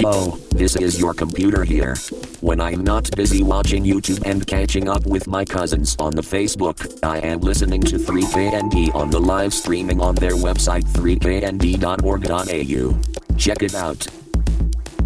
Hello, this is your computer here. When I'm not busy watching YouTube and catching up with my cousins on the Facebook, I am listening to 3KND on the live streaming on their website 3knd.org.au. Check it out.